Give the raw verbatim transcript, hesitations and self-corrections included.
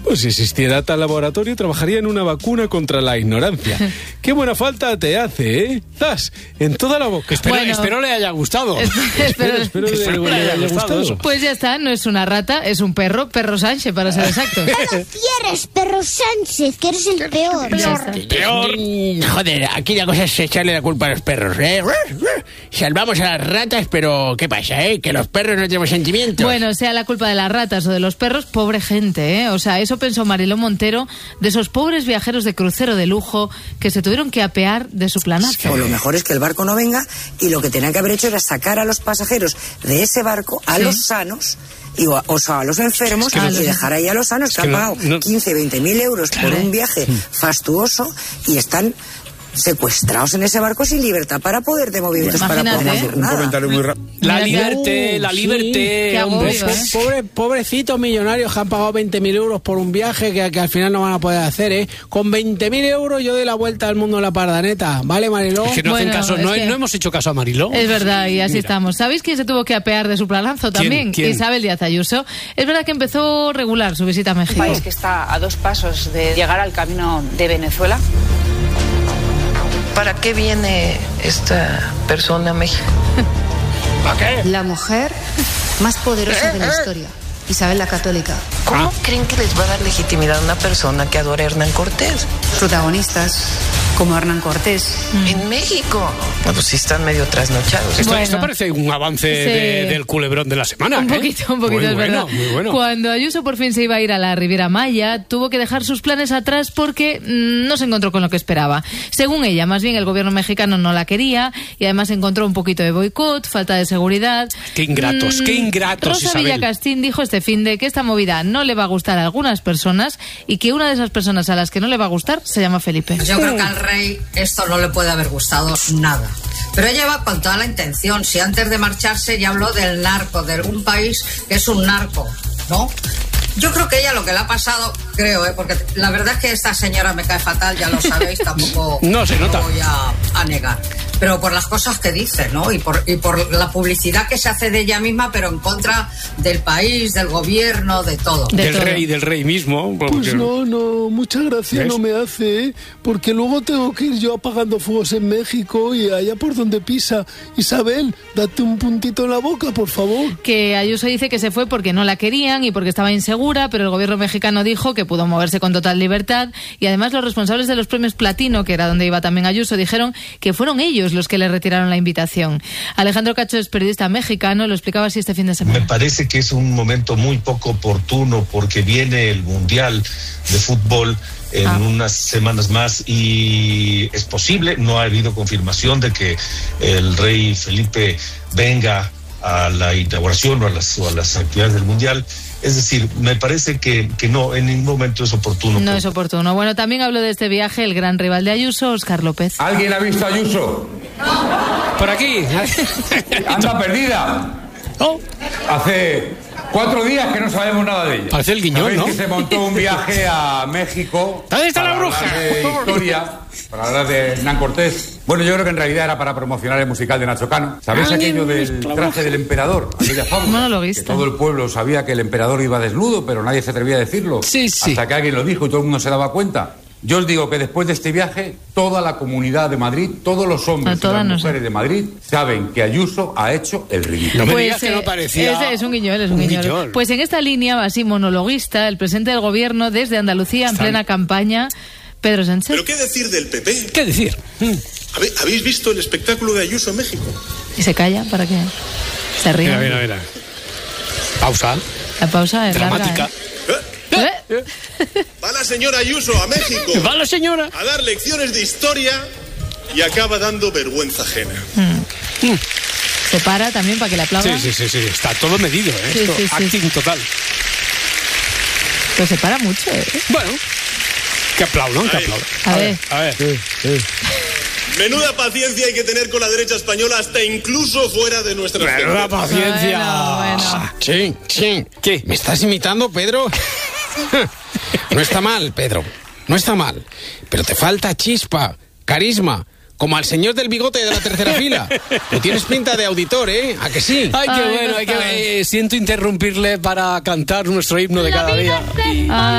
Pues si existiera tal laboratorio, trabajaría en una vacuna contra la ignorancia. Qué buena falta te hace, ¿eh? ¡Zas! En toda la boca. Espero, Bueno. espero le haya gustado. Espero, espero, espero le- que le haya gustado eso. Pues ya está, no es una rata, es un perro, perro Sánchez para ser exacto. No quieres, perro Sánchez, que eres el peor. Ya está. Peor. Joder, aquí la cosa es echarle la culpa a los perros, ¿eh? Salvamos a las ratas, pero ¿qué pasa, eh? Que los perros no tenemos sentimientos. Bueno, sea la culpa de las ratas o de los perros, pobre gente, ¿eh? O sea, eso pensó Mariló Montero de esos pobres viajeros de crucero de lujo que se tuvieron que apear de su planazo. O lo mejor es que el barco no venga y lo que tenían que haber hecho era sacar a los pasajeros de ese barco, a Sí. los sanos, y, o, o sea, a los enfermos, Es que no- y dejar ahí a los sanos que, que han no- pagado no- quince, veinte mil euros por un viaje fastuoso y están secuestrados en ese barco sin libertad para poder de movimientos para Imagínate, poder ¿eh? hacer Un nada. comentario muy rápido. La Mira que- liberté, la Sí, liberté, qué hombre. agobio, ¿eh? Pobre, pobrecitos millonarios que han pagado veinte mil euros por un viaje que, que al final no van a poder hacer, ¿eh? Con veinte mil euros yo doy la vuelta al mundo de la pardaneta, ¿vale, Mariló? Es que no Bueno, hacen caso, es no, que- no hemos hecho caso a Mariló. Es verdad, y así Mira. estamos. ¿Sabéis quién se tuvo que apear de su planazo también? ¿Quién? Isabel Díaz Ayuso. Es verdad que empezó regular su visita a Un México. país que está a dos pasos de llegar al camino de Venezuela. ¿Para qué viene esta persona a México? ¿Para qué? La mujer más poderosa de la historia, Isabel la Católica. ¿Cómo creen que les va a dar legitimidad a una persona que adora a Hernán Cortés? Protagonistas como Hernán Cortés. En México. No, pues sí están medio trasnochados. Esto, Bueno. esto parece un avance Sí. de- del culebrón de la semana. Un ¿eh? poquito, un poquito, muy es bueno, verdad. Muy bueno. Cuando Ayuso por fin se iba a ir a la Riviera Maya, tuvo que dejar sus planes atrás porque mm, no se encontró con lo que esperaba. Según ella, más bien el gobierno mexicano no la quería y además encontró un poquito de boicot, falta de seguridad. Qué ingratos, qué ingratos, Rosa Isabel. Villacastín dijo este finde que esta movida no le va a gustar a algunas personas y que una de esas personas a las que no le va a gustar se llama Felipe. Yo creo que al rey esto no le puede haber gustado nada. Pero ella va con toda la intención. Si antes de marcharse ya habló del narco, de algún país que es un narco, ¿no? Yo creo que ella lo que le ha pasado, creo, ¿eh? Porque la verdad es que esta señora me cae fatal, ya lo sabéis, tampoco No se nota. lo voy a, a negar. Pero por las cosas que dice, ¿no? Y por, y por la publicidad que se hace de ella misma, pero en contra del país, del gobierno, de todo. De del todo. rey, del rey mismo. Pues porque- no, no, mucha gracia ¿Ves? no me hace, ¿eh? Porque luego tengo que ir yo apagando fuegos en México y allá por donde pisa. Isabel, date un puntito en la boca, por favor. Que Ayuso dice que se fue porque no la querían y porque estaba insegura, pero el gobierno mexicano dijo que pudo moverse con total libertad y además los responsables de los premios Platino, que era donde iba también Ayuso, dijeron que fueron ellos los que le retiraron la invitación. Alejandro Cacho es periodista mexicano, lo explicaba así este fin de Me semana. parece que es un momento muy poco oportuno porque viene el Mundial de Fútbol en Ah. unas semanas más y es posible, no ha habido confirmación de que el rey Felipe venga a la inauguración o a las, o a las actividades del Mundial. Es decir, me parece que, que no, en ningún momento es oportuno. No es oportuno. Bueno, también habló de este viaje el gran rival de Ayuso, Óscar López. ¿Alguien ha visto a Ayuso? Por aquí. Anda perdida. Oh, Hace cuatro días que no sabemos nada de ella. Parece el Guiñol, ¿Sabéis ¿no? que se montó un viaje a México? ¿Dónde está la para bruja? hablar de historia, para hablar de Hernán Cortés. Bueno, yo creo que en realidad era para promocionar el musical de Nacho Cano. ¿Sabéis ¿Alguien aquello ha del visto la traje bruja? del emperador? Aquella fábula. Monologuista. Que todo el pueblo sabía que el emperador iba desnudo, pero nadie se atrevía a decirlo. Sí, sí. Hasta que alguien lo dijo y todo el mundo se daba cuenta. Yo os digo que después de este viaje, toda la comunidad de Madrid, todos los hombres No, todas y no las sé. mujeres de Madrid saben que Ayuso ha hecho el ridículo. No me digas que no eh, parecía Es, es un guiñol, es un, un guiñol. guiñol. Pues en esta línea, así monologuista, el presidente del gobierno desde Andalucía en Están- plena campaña, Pedro Sánchez. ¿Pero qué decir del P P? ¿Qué decir? Mm. ¿Habe- ¿Habéis visto el espectáculo de Ayuso en México? Y se calla para que se ríe. Mira, mira, mira. Pausa. La pausa es Dramática. larga, ¿eh? ¿Eh? Va la señora Ayuso a México Va la señora. a dar lecciones de historia y acaba dando vergüenza ajena. Mm. Se para también para que le aplaudan. Sí, sí, sí, sí. Está todo medido, ¿eh? Sí, Esto, sí, sí. acting total. Pero se para mucho, ¿eh? Bueno, que aplaudan, que Ahí. aplaudan. A ver. A ver. Menuda paciencia hay que tener con la derecha española hasta incluso fuera de nuestras Menuda fronteras. paciencia. Bueno, bueno. Sí, sí. ¿Qué? ¿Me estás imitando, Pedro? No está mal, Pedro. No está mal. Pero te falta chispa, carisma. Como al señor del bigote de la tercera fila. Tú tienes pinta de auditor, ¿eh? ¿A que sí? Ay, qué Ay, bueno, no hay que, está. eh, siento interrumpirle para cantar nuestro himno de cada día. Y- Ah,